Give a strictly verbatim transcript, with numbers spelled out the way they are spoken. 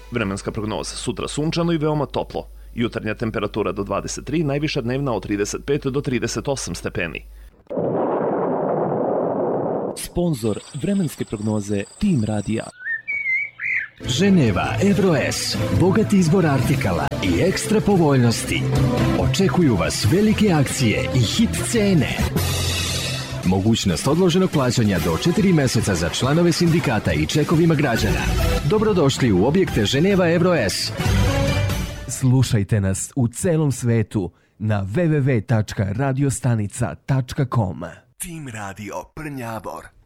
Vremenska prognoza: sutra sunčano i veoma toplo. Jutarnja temperatura do dvadeset tri, najviša dnevna od trideset pet do trideset osam stepeni. Sponzor vremenske prognoze Tim Radija. Ženeva Evroes, bogat izbor artikala i ekstra povoljnosti. Očekuju vas velike akcije i hit cene. Mogućnost odloženog plaćanja do četiri meseca za članove sindikata i čekovima građana. Dobrodošli u objekte Ženeva Evroes. Slušajte nas u celom svetu na w w w tačka radiostanica tačka com. Tim Radio Prnjavor.